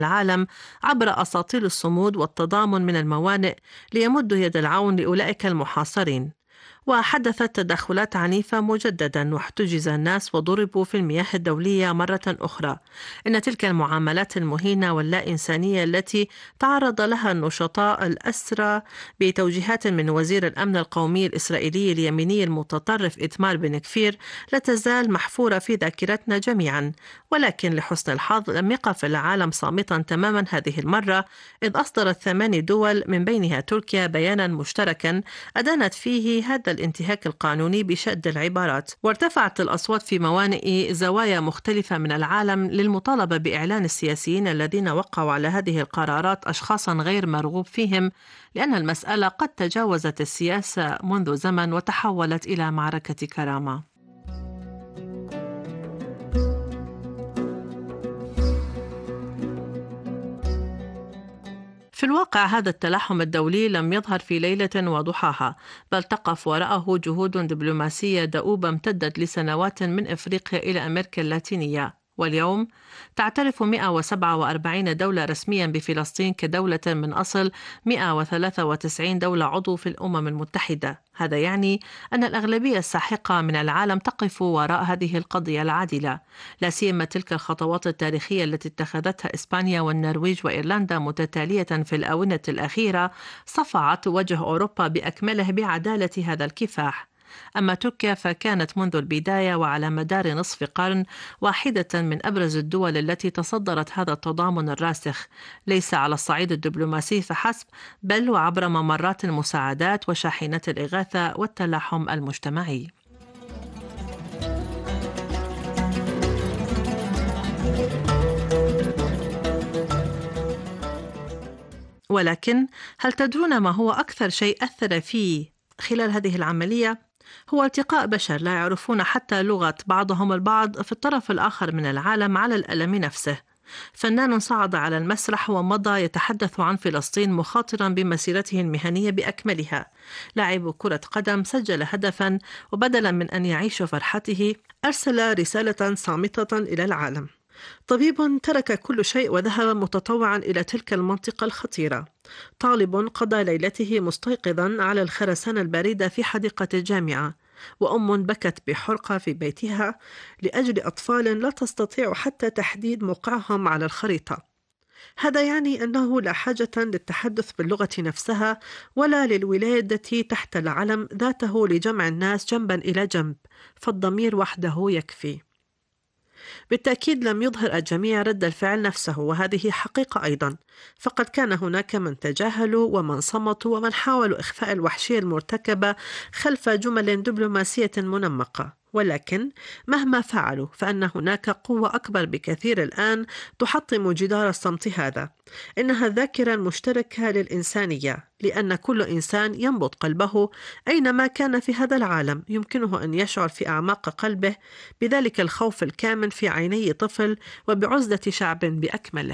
العالم عبر أساطيل الصمود والتضامن من الموانئ ليمدوا يد العون لأولئك المحاصرين. وحدثت تدخلات عنيفة مجددا، واحتجز الناس وضربوا في المياه الدولية مرة أخرى. إن تلك المعاملات المهينة واللا إنسانية التي تعرض لها النشطاء الأسرى بتوجيهات من وزير الأمن القومي الإسرائيلي اليميني المتطرف إتمار بن كفير لا تزال محفورة في ذاكرتنا جميعا. ولكن لحسن الحظ لم يقف العالم صامتا تماما هذه المرة، إذ أصدرت 8 دول من بينها تركيا بيانا مشتركا أدانت فيه هذا الانتهاك القانوني بشد العبارات. وارتفعت الأصوات في موانئ زوايا مختلفة من العالم للمطالبة بإعلان السياسيين الذين وقعوا على هذه القرارات أشخاصا غير مرغوب فيهم، لأن المسألة قد تجاوزت السياسة منذ زمن وتحولت إلى معركة كرامة. في الواقع هذا التلاحم الدولي لم يظهر في ليلة وضحاها، بل تقف وراءه جهود دبلوماسية دؤوبة امتدت لسنوات من إفريقيا إلى أمريكا اللاتينية. واليوم تعترف 147 دولة رسميا بفلسطين كدولة من أصل 193 دولة عضو في الأمم المتحدة. هذا يعني أن الأغلبية الساحقة من العالم تقف وراء هذه القضية العادلة، لا سيما تلك الخطوات التاريخية التي اتخذتها إسبانيا والنرويج وإيرلندا متتالية في الآونة الأخيرة، صفعت وجه أوروبا بأكمله بعدالة هذا الكفاح. أما تركيا فكانت منذ البداية وعلى مدار نصف قرن واحدة من أبرز الدول التي تصدرت هذا التضامن الراسخ، ليس على الصعيد الدبلوماسي فحسب، بل وعبر ممرات المساعدات وشاحنات الإغاثة والتلاحم المجتمعي. ولكن هل تدرون ما هو أكثر شيء أثر فيه خلال هذه العملية؟ هو التقاء بشر لا يعرفون حتى لغة بعضهم البعض في الطرف الآخر من العالم على الألم نفسه. فنان صعد على المسرح ومضى يتحدث عن فلسطين مخاطرا بمسيرته المهنية بأكملها. لاعب كرة قدم سجل هدفا، وبدلا من أن يعيش فرحته أرسل رسالة صامتة إلى العالم. طبيب ترك كل شيء وذهب متطوعا إلى تلك المنطقة الخطيرة. طالب قضى ليلته مستيقظا على الخرسانة الباردة في حديقة الجامعة. وأم بكت بحرقة في بيتها لأجل أطفال لا تستطيع حتى تحديد موقعهم على الخريطة. هذا يعني أنه لا حاجة للتحدث باللغة نفسها ولا للولادة تحت العلم ذاته لجمع الناس جنبا إلى جنب، فالضمير وحده يكفي. بالتأكيد لم يظهر الجميع رد الفعل نفسه، وهذه حقيقة أيضا، فقد كان هناك من تجاهلوا ومن صمتوا ومن حاولوا إخفاء الوحشية المرتكبة خلف جمل دبلوماسية منمقة. ولكن مهما فعلوا فإن هناك قوة أكبر بكثير الآن تحطم جدار الصمت هذا. إنها الذاكرة المشتركة للإنسانية، لأن كل إنسان ينبض قلبه أينما كان في هذا العالم يمكنه أن يشعر في أعماق قلبه بذلك الخوف الكامن في عيني طفل وبعزلة شعب بأكمله.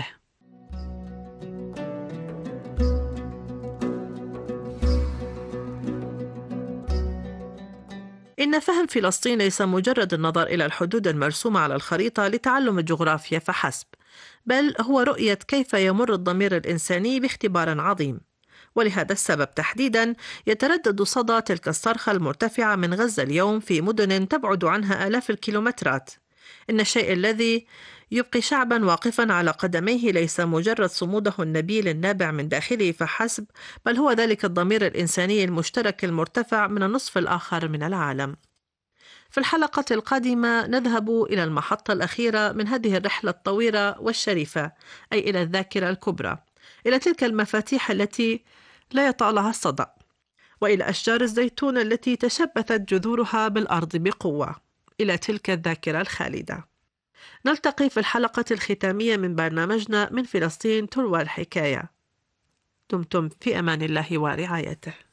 إن فهم فلسطين ليس مجرد النظر إلى الحدود المرسومة على الخريطة لتعلم الجغرافيا فحسب، بل هو رؤية كيف يمر الضمير الإنساني باختبار عظيم. ولهذا السبب تحديدا يتردد صدى تلك الصرخة المرتفعة من غزة اليوم في مدن تبعد عنها آلاف الكيلومترات. إن الشيء الذي يبقي شعبا واقفا على قدميه ليس مجرد صموده النبيل النابع من داخله فحسب، بل هو ذلك الضمير الإنساني المشترك المرتفع من النصف الآخر من العالم. في الحلقة القادمة نذهب إلى المحطة الأخيرة من هذه الرحلة الطويلة والشريفة، أي إلى الذاكرة الكبرى، إلى تلك المفاتيح التي لا يطأ الصدى، وإلى أشجار الزيتون التي تشبثت جذورها بالأرض بقوة، إلى تلك الذاكرة الخالدة. نلتقي في الحلقة الختامية من برنامجنا من فلسطين تروى الحكاية. دمتم في أمان الله ورعايته.